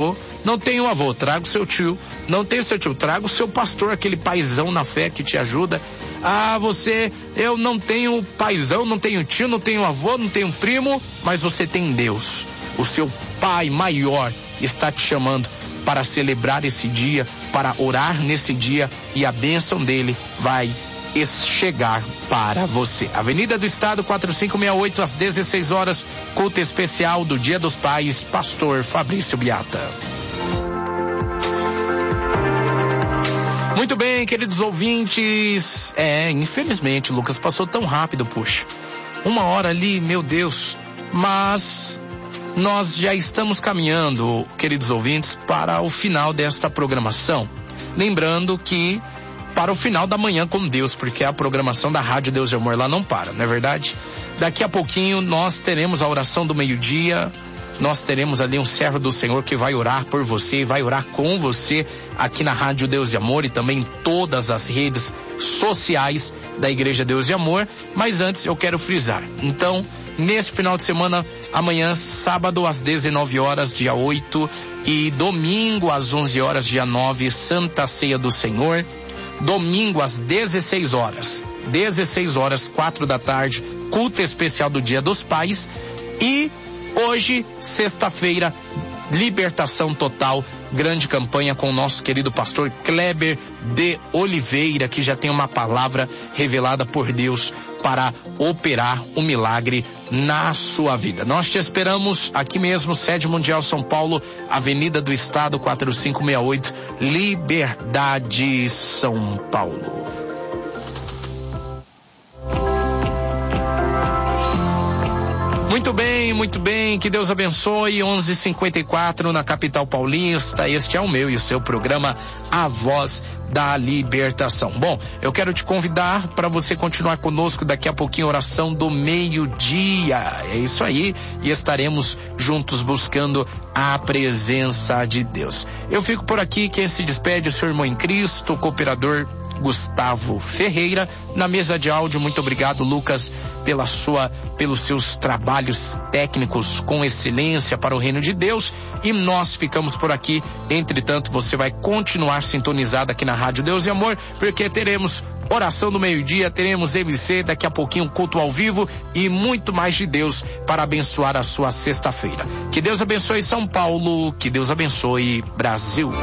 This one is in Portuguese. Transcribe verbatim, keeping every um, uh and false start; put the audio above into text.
avô, não tem um avô, traga o seu tio. Não tem o seu tio, traga o seu pastor, aquele paizão na fé que te ajuda. Ah, você, eu não tenho paizão, não tenho tio, não tenho avô, não tenho primo, mas você tem Deus. O seu pai maior está te chamando para celebrar esse dia, para orar nesse dia, e a bênção dele vai chegar para você. Avenida do Estado quatro cinco seis oito, às dezesseis horas, culto especial do Dia dos Pais, pastor Fabrício Biata. Muito bem, queridos ouvintes. É, infelizmente, Lucas, passou tão rápido, puxa. Uma hora ali, meu Deus. Mas nós já estamos caminhando, queridos ouvintes, para o final desta programação. Lembrando que para o final da manhã com Deus, porque a programação da Rádio Deus e Amor lá não para, não é verdade? Daqui a pouquinho nós teremos a oração do meio-dia, nós teremos ali um servo do Senhor que vai orar por você, vai orar com você aqui na Rádio Deus e Amor e também em todas as redes sociais da Igreja Deus e Amor. Mas antes eu quero frisar, então, nesse final de semana, amanhã, sábado às dezenove horas, dia oito, e domingo às onze horas, dia nove, Santa Ceia do Senhor. Domingo às dezesseis horas, dezesseis horas, quatro da tarde, culto especial do Dia dos Pais. E hoje, sexta-feira, libertação total, grande campanha com o nosso querido pastor Kleber de Oliveira, que já tem uma palavra revelada por Deus para operar um milagre na sua vida. Nós te esperamos aqui mesmo, Sede Mundial São Paulo, Avenida do Estado quatro cinco seis oito, Liberdade, São Paulo. Muito bem, muito bem, que Deus abençoe. Onze e cinquenta e quatro na capital paulista. Este é o meu e o seu programa A Voz da Libertação. Bom, eu quero te convidar para você continuar conosco daqui a pouquinho, oração do meio-dia. É isso aí, e estaremos juntos buscando a presença de Deus. Eu fico por aqui, quem se despede, o seu irmão em Cristo, cooperador Gustavo Ferreira. Na mesa de áudio, muito obrigado, Lucas, pela sua, pelos seus trabalhos técnicos com excelência para o reino de Deus. E nós ficamos por aqui. Entretanto, você vai continuar sintonizado aqui na Rádio Deus e Amor, porque teremos oração do meio-dia, teremos M C, daqui a pouquinho culto ao vivo e muito mais de Deus para abençoar a sua sexta-feira. Que Deus abençoe São Paulo, que Deus abençoe Brasil.